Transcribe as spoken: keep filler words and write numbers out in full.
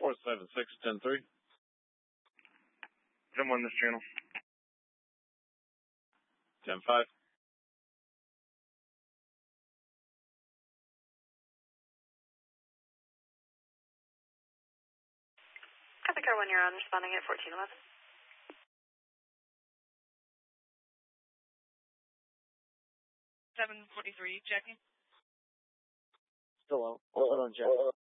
four seven six, ten three. ten one this channel. ten five. Copy car one, you're on, responding at fourteen eleven. seven forty-three, checking. Still on. Hold on, Jack.